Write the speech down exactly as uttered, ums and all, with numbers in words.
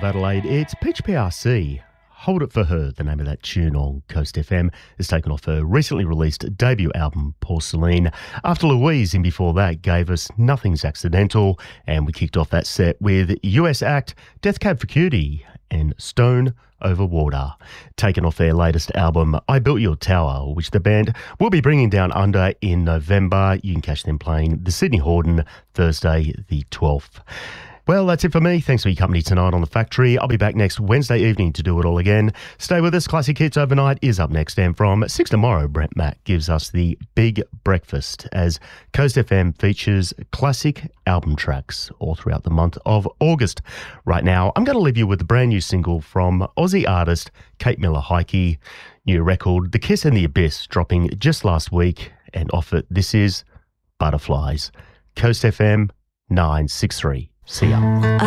Adelaide. It's Peach P R C. Hold It For Her, the name of that tune on Coast F M, is taken off her recently released debut album, Porcelain. After Louise, and before that, gave us Nothing's Accidental, and we kicked off that set with U S act Death Cab for Cutie and Stone Over Water, taken off their latest album, I Built Your Tower, which the band will be bringing down under in November. You can catch them playing the Sydney Hordern Thursday the twelfth. Well, that's it for me. Thanks for your company tonight on The Factory. I'll be back next Wednesday evening to do it all again. Stay with us. Classic Hits Overnight is up next. And from six tomorrow, Brent Mack gives us the Big Breakfast as Coast F M features classic album tracks all throughout the month of August. Right now, I'm going to leave you with a brand new single from Aussie artist Kate Miller-Heidke. New record, The Kiss and the Abyss, dropping just last week. And off it, this is Butterflies. Coast F M nine six three. See ya.